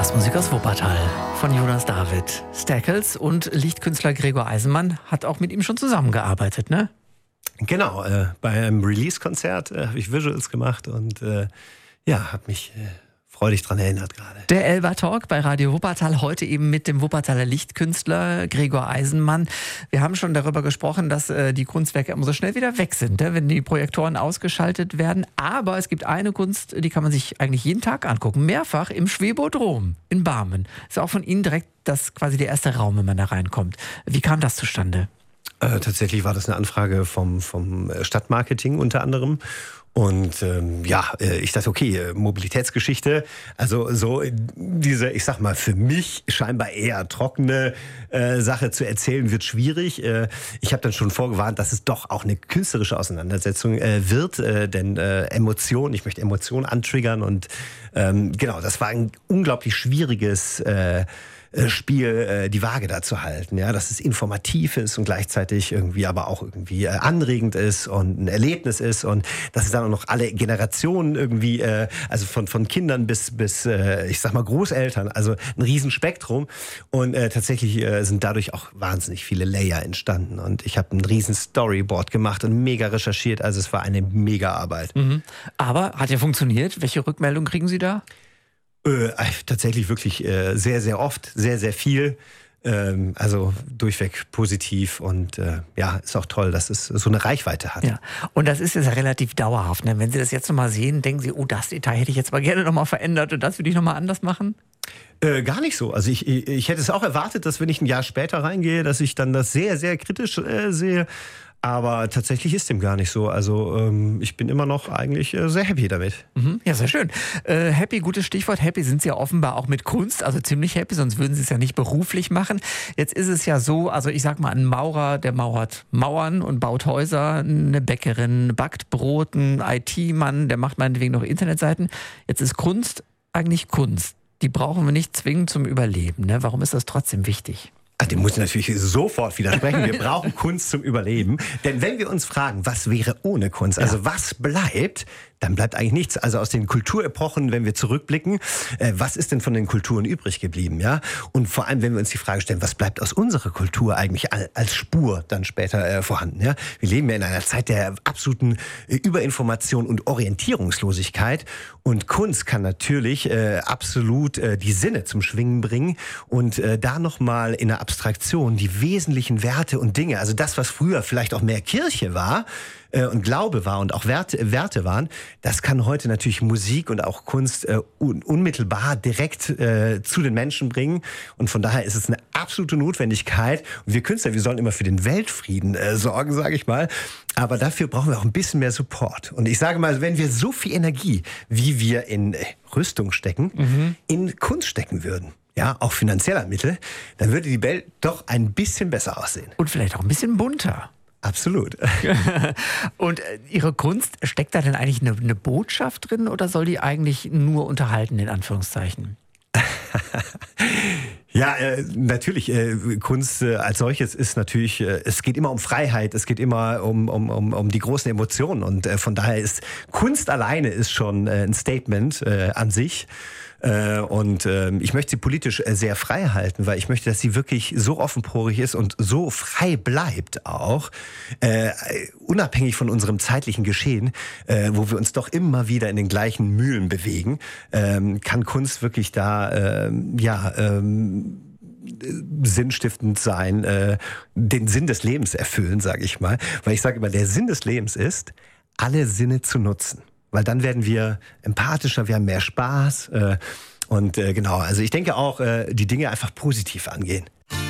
Jazzmusik aus Wuppertal von Jonas David. Stackles und Lichtkünstler Gregor Eisenmann hat auch mit ihm schon zusammengearbeitet, ne? Genau, bei einem Release-Konzert habe ich Visuals gemacht und habe mich freudig dran erinnert gerade. Der Elba Talk bei Radio Wuppertal, heute eben mit dem Wuppertaler Lichtkünstler Gregor Eisenmann. Wir haben schon darüber gesprochen, dass die Kunstwerke immer so schnell wieder weg sind, ne, wenn die Projektoren ausgeschaltet werden. Aber es gibt eine Kunst, die kann man sich eigentlich jeden Tag angucken, mehrfach im Schwebodrom in Barmen. Ist auch von Ihnen direkt quasi der erste Raum, wenn man da reinkommt. Wie kam das zustande? Tatsächlich war das eine Anfrage vom Stadtmarketing unter anderem. Und ich dachte, okay, Mobilitätsgeschichte, also so diese, ich sag mal, für mich scheinbar eher trockene Sache zu erzählen, wird schwierig. Ich habe dann schon vorgewarnt, dass es doch auch eine künstlerische Auseinandersetzung wird, denn ich möchte Emotionen antriggern und das war ein unglaublich schwieriges Spiel, die Waage da zu halten, ja, dass es informativ ist und gleichzeitig irgendwie aber auch irgendwie anregend ist und ein Erlebnis ist und dass es dann auch noch alle Generationen irgendwie, also von Kindern bis ich sag mal Großeltern, also ein Riesenspektrum und tatsächlich sind dadurch auch wahnsinnig viele Layer entstanden und ich habe ein riesen Storyboard gemacht und mega recherchiert, also es war eine mega Arbeit. Mhm. Aber hat ja funktioniert. Welche Rückmeldung kriegen Sie da? Tatsächlich wirklich sehr, sehr oft, sehr, sehr viel. Also durchweg positiv und ist auch toll, dass es so eine Reichweite hat. Ja, und das ist jetzt relativ dauerhaft. Ne? Wenn Sie das jetzt nochmal sehen, denken Sie, oh, das Detail hätte ich jetzt mal gerne nochmal verändert und das würde ich nochmal anders machen? Gar nicht so. Also ich hätte es auch erwartet, dass wenn ich ein Jahr später reingehe, dass ich dann das sehr, sehr kritisch sehe. Aber tatsächlich ist dem gar nicht so. Also ich bin immer noch eigentlich sehr happy damit. Ja, sehr schön. Happy, gutes Stichwort. Happy sind Sie ja offenbar auch mit Kunst, also ziemlich happy, sonst würden Sie es ja nicht beruflich machen. Jetzt ist es ja so, also ich sag mal, ein Maurer, der mauert Mauern und baut Häuser, eine Bäckerin backt Brot, ein IT-Mann, der macht meinetwegen noch Internetseiten. Jetzt ist Kunst eigentlich Kunst. Die brauchen wir nicht zwingend zum Überleben. Ne? Warum ist das trotzdem wichtig? Dem muss ich natürlich sofort widersprechen. Wir brauchen Kunst zum Überleben. Denn wenn wir uns fragen, was wäre ohne Kunst, also was bleibt, dann bleibt eigentlich nichts. Also aus den Kulturepochen, wenn wir zurückblicken, was ist denn von den Kulturen übrig geblieben? Ja? Und vor allem, wenn wir uns die Frage stellen, was bleibt aus unserer Kultur eigentlich als Spur dann später vorhanden? Ja? Wir leben ja in einer Zeit der absoluten Überinformation und Orientierungslosigkeit. Und Kunst kann natürlich absolut die Sinne zum Schwingen bringen und da nochmal in der Abstraktion die wesentlichen Werte und Dinge, also das, was früher vielleicht auch mehr Kirche war, und Glaube war und auch Werte waren, das kann heute natürlich Musik und auch Kunst unmittelbar direkt zu den Menschen bringen. Und von daher ist es eine absolute Notwendigkeit. Und wir Künstler, wir sollen immer für den Weltfrieden sorgen, sage ich mal. Aber dafür brauchen wir auch ein bisschen mehr Support. Und ich sage mal, wenn wir so viel Energie, wie wir in Rüstung stecken, in Kunst stecken würden, ja, auch finanzieller Mittel, dann würde die Welt doch ein bisschen besser aussehen. Und vielleicht auch ein bisschen bunter. Absolut. Und Ihre Kunst, steckt da denn eigentlich eine Botschaft drin oder soll die eigentlich nur unterhalten, in Anführungszeichen? Ja, natürlich, Kunst als solches ist natürlich, es geht immer um Freiheit, es geht immer um die großen Emotionen und von daher ist Kunst alleine ist schon ein Statement an sich. Und ich möchte sie politisch sehr frei halten, weil ich möchte, dass sie wirklich so offenporig ist und so frei bleibt auch, unabhängig von unserem zeitlichen Geschehen, wo wir uns doch immer wieder in den gleichen Mühlen bewegen, kann Kunst wirklich da, sinnstiftend sein, den Sinn des Lebens erfüllen, sage ich mal. Weil ich sage immer, der Sinn des Lebens ist, alle Sinne zu nutzen. Weil dann werden wir empathischer, wir haben mehr Spaß. Also ich denke auch, die Dinge einfach positiv angehen.